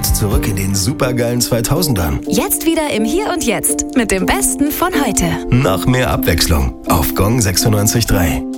schaut zurück in den supergeilen 2000ern. Jetzt wieder im Hier und Jetzt mit dem Besten von heute. Noch mehr Abwechslung auf Gong 96.3.